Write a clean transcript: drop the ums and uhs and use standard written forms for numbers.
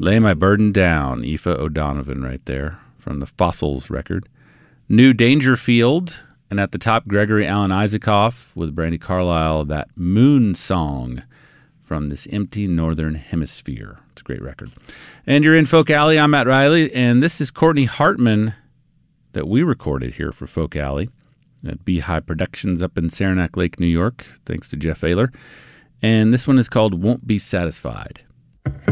Lay My Burden Down, Aoife O'Donovan right there from the Fossils record. New Dangerfield, and at the top, Gregory Alan Isaacoff with Brandi Carlile, that Moon Song from This Empty Northern Hemisphere. It's a great record. And you're in Folk Alley. I'm Matt Riley, and this is Courtney Hartman that we recorded here for Folk Alley at Beehive Productions up in Saranac Lake, New York, thanks to Jeff Ayler. And this one is called Won't Be Satisfied.